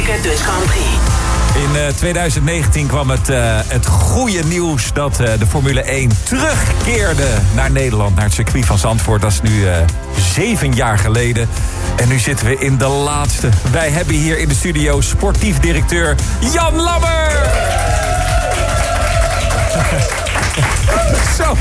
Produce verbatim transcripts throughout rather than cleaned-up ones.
Dutch Grand Prix. In uh, twintig negentien kwam het, uh, het goede nieuws dat uh, de Formule één terugkeerde naar Nederland, naar het circuit van Zandvoort. Dat is nu uh, zeven jaar geleden. En nu zitten we in de laatste. Wij hebben hier in de studio sportief directeur Jan Lammer. Zo.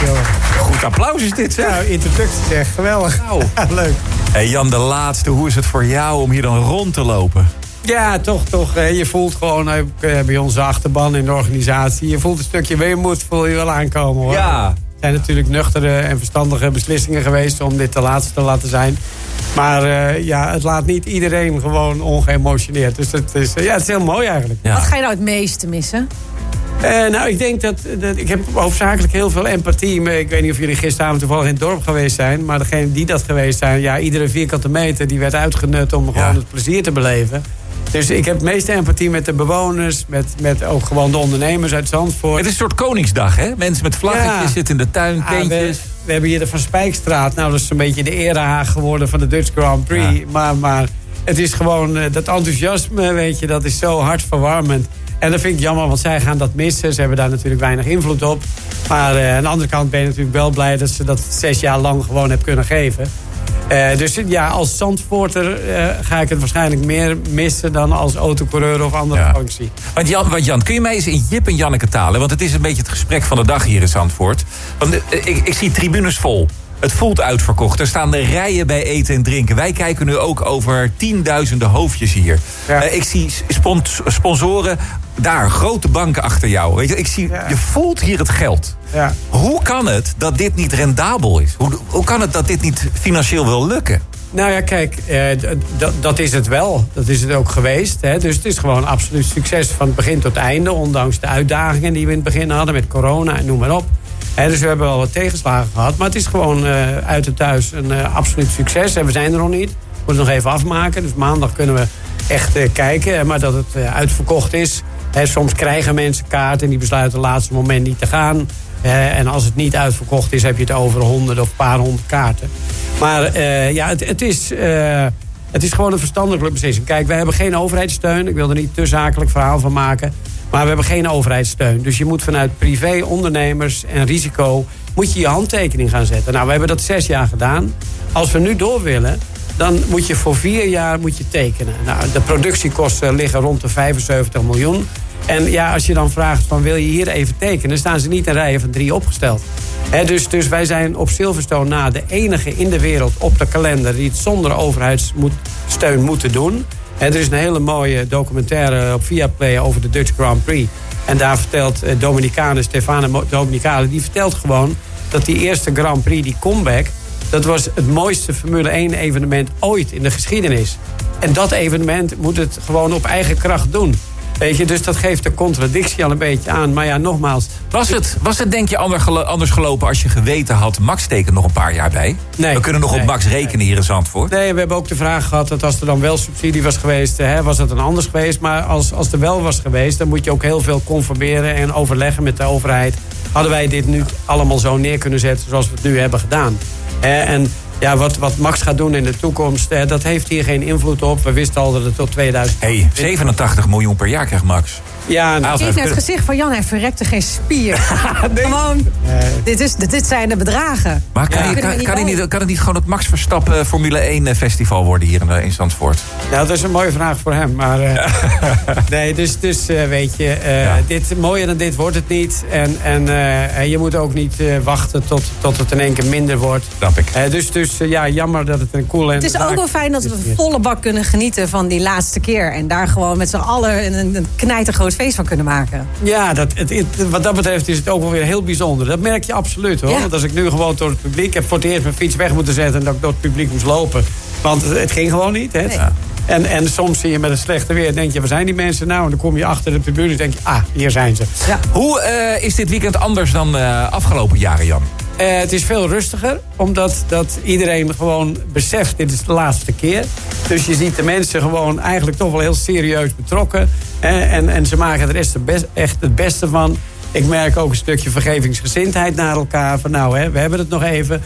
Goed applaus is dit, zeg. Ja, introductie zeg. Geweldig. Nou. Ja, leuk. Hey Jan, de laatste. Hoe is het voor jou om hier dan rond te lopen? Ja, toch, toch. Je voelt gewoon bij onze achterban in de organisatie. Je voelt een stukje weemoed, voel je wel aankomen, hoor. Ja. Het zijn natuurlijk nuchtere en verstandige beslissingen geweest om dit de laatste te laten zijn. Maar uh, ja, het laat niet iedereen gewoon ongeëmotioneerd. Dus het is, uh, ja, het is heel mooi eigenlijk. Ja. Wat ga je nou het meeste missen? Uh, nou, ik denk dat, dat... Ik heb hoofdzakelijk heel veel empathie. Ik weet niet of jullie gisteravond toevallig in het dorp geweest zijn. Maar degene die dat geweest zijn... Ja, iedere vierkante meter die werd uitgenut om gewoon ja. het plezier te beleven. Dus ik heb het meeste empathie met de bewoners. Met, met ook gewoon de ondernemers uit Zandvoort. Het is een soort Koningsdag, hè? Mensen met vlaggetjes ja. zitten in de tuin, ja, tentjes. We, we hebben hier de Van Spijkstraat. Nou, dat is een beetje de erehaag geworden van de Dutch Grand Prix. Ja. Maar, maar het is gewoon... Dat enthousiasme, weet je, dat is zo hartverwarmend. En dat vind ik jammer, want zij gaan dat missen. Ze hebben daar natuurlijk weinig invloed op. Maar uh, aan de andere kant ben je natuurlijk wel blij... dat ze dat zes jaar lang gewoon hebben kunnen geven. Uh, dus ja, als Zandvoorter uh, ga ik het waarschijnlijk meer missen... dan als autocoureur of andere ja. functie. Want Jan, want Jan, kun je mij eens in Jip en Janneke talen? Want het is een beetje het gesprek van de dag hier in Zandvoort. Want uh, ik, ik zie tribunes vol. Het voelt uitverkocht. Er staan de rijen bij eten en drinken. Wij kijken nu ook over tienduizenden hoofdjes hier. Ja. Uh, ik zie spons- sponsoren daar, grote banken achter jou. Weet je, ik zie, ja. je voelt hier het geld. Ja. Hoe kan het dat dit niet rendabel is? Hoe, hoe kan het dat dit niet financieel wil lukken? Nou ja, kijk, eh, d- d- dat is het wel. Dat is het ook geweest. Hè? Dus het is gewoon absoluut succes van het begin tot einde. Ondanks de uitdagingen die we in het begin hadden met corona en noem maar op. He, dus we hebben wel wat tegenslagen gehad. Maar het is gewoon uh, uit en thuis een uh, absoluut succes. En we zijn er nog niet. We moeten het nog even afmaken. Dus maandag kunnen we echt uh, kijken. Maar dat het uh, uitverkocht is. He, soms krijgen mensen kaarten en die besluiten op het laatste moment niet te gaan. He, en als het niet uitverkocht is, heb je het over honderd of een paar honderd kaarten. Maar uh, ja, het, het, is, uh, het is gewoon een verstandelijke beslissing. Kijk, wij hebben geen overheidssteun. Ik wil er niet te zakelijk verhaal van maken. Maar we hebben geen overheidssteun. Dus je moet vanuit privé, ondernemers en risico... moet je je handtekening gaan zetten. Nou, we hebben dat zes jaar gedaan. Als we nu door willen, dan moet je voor vier jaar moet je tekenen. Nou, de productiekosten liggen rond de vijfenzeventig miljoen. En ja, als je dan vraagt van wil je hier even tekenen... staan ze niet in rijen van drie opgesteld. He, dus, dus wij zijn op Silverstone na de enige in de wereld op de kalender... die het zonder overheidssteun moeten doen... He, er is een hele mooie documentaire op Viaplay over de Dutch Grand Prix. En daar vertelt uh, Dominicane, Stefano Dominicale... die vertelt gewoon dat die eerste Grand Prix, die comeback... dat was het mooiste Formule één evenement ooit in de geschiedenis. En dat evenement moet het gewoon op eigen kracht doen. Weet je, dus dat geeft de contradictie al een beetje aan. Maar ja, nogmaals... Was het, was het denk je anders gelopen als je geweten had... Max tekent nog een paar jaar bij? Nee. We kunnen nog nee, op Max rekenen nee. hier in Zandvoort. Nee, we hebben ook de vraag gehad dat als er dan wel subsidie was geweest... Hè, was dat dan anders geweest. Maar als, als er wel was geweest... dan moet je ook heel veel conformeren en overleggen met de overheid. Hadden wij dit nu allemaal zo neer kunnen zetten... zoals we het nu hebben gedaan. En... Ja, wat, wat Max gaat doen in de toekomst, eh, dat heeft hier geen invloed op. We wisten al dat het tot tweeduizend... Hey, zevenentachtig miljoen per jaar krijgt Max. Ja, nou, kijk naar het gezicht van Jan, hij verrekte geen spier. nee. Gewoon, nee. dit, is, dit zijn de bedragen. Maar kan, ja, kan, kan, kan, niet, kan het niet gewoon het Max Verstappen Formule één festival worden hier in, in Zandvoort? Nou, dat is een mooie vraag voor hem. Maar uh, nee, dus, dus uh, weet je, uh, ja. dit, mooier dan dit wordt het niet. En, en uh, je moet ook niet uh, wachten tot, tot het in één keer minder wordt. Snap ik. Uh, dus, dus uh, ja, jammer dat het een coole... Het is ook wel fijn dat we volle bak kunnen genieten van die laatste keer. En daar gewoon met z'n allen een, een knijtergroot feest van kunnen maken. Ja, dat, het, het, wat dat betreft is het ook wel weer heel bijzonder. Dat merk je absoluut, hoor. Ja. Want als ik nu gewoon door het publiek... Ik heb voor het eerst mijn fiets weg moeten zetten... en dat ik door het publiek moest lopen. Want het, het ging gewoon niet, hè. Nee. Ja. En, en soms zie je met het slechte weer... denk je, waar zijn die mensen nou? En dan kom je achter de tribune en denk je... ah, hier zijn ze. Ja. Hoe uh, is dit weekend anders dan uh, afgelopen jaren, Jan? Uh, het is veel rustiger, omdat dat iedereen gewoon beseft... dit is de laatste keer. Dus je ziet de mensen gewoon eigenlijk toch wel heel serieus betrokken. Uh, en, en ze maken er echt, best, echt het beste van. Ik merk ook een stukje vergevingsgezindheid naar elkaar. Van nou, hè, we hebben het nog even.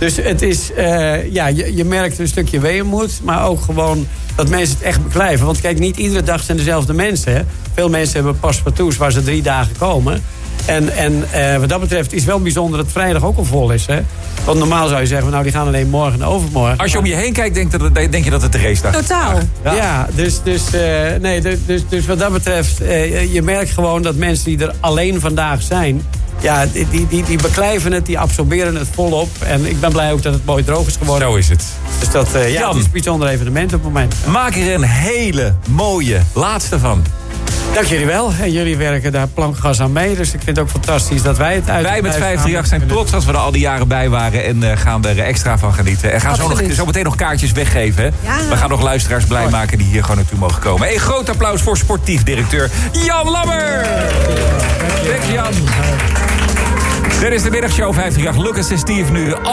Dus het is, uh, ja, je, je merkt een stukje weemoed, maar ook gewoon dat mensen het echt beklijven. Want kijk, niet iedere dag zijn dezelfde mensen. Hè. Veel mensen hebben paspartouts waar ze drie dagen komen. En, en uh, wat dat betreft is het wel bijzonder dat vrijdag ook al vol is. Hè? Want normaal zou je zeggen, nou die gaan alleen morgen en overmorgen. Als je om je heen kijkt, denk, dat, denk je dat het de race dag is. Totaal. Ja, ja dus, dus, uh, nee, dus, dus, dus wat dat betreft, uh, je merkt gewoon dat mensen die er alleen vandaag zijn, ja, die, die, die beklijven het, die absorberen het volop. En ik ben blij ook dat het mooi droog is geworden. Zo is het. Dus dat uh, ja, het is een bijzonder evenement op het moment. Maak er een hele mooie laatste van. Dank jullie wel. En jullie werken daar plankgas aan mee. Dus ik vind het ook fantastisch dat wij het uit. Wij met vijf drie acht zijn trots dat we er al die jaren bij waren. En uh, gaan er extra van genieten. En gaan zo, nog, zo meteen nog kaartjes weggeven. Hè? Ja. We gaan nog luisteraars blij maken die hier gewoon naartoe mogen komen. Een groot applaus voor sportief directeur Jan Lammer. Dank je, Jan. Dit is de middagshow vijf drie acht. Lucas en Steve nu.